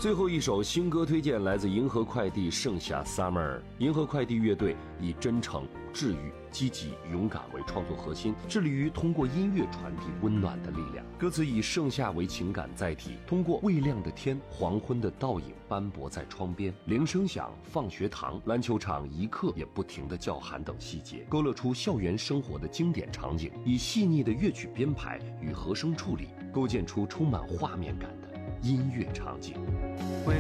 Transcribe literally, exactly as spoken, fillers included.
最后一首新歌推荐来自银河快递《盛夏 Summer》。银河快递乐队以真诚、治愈、积极、勇敢为创作核心，致力于通过音乐传递温暖的力量。歌词以盛夏为情感载体，通过未亮的天、黄昏的倒影斑驳在窗边、铃声响、放学堂、篮球场一刻也不停的叫喊等细节，勾勒出校园生活的经典场景，以细腻的乐曲编排与和声处理，构建出充满画面感的音乐场景。 为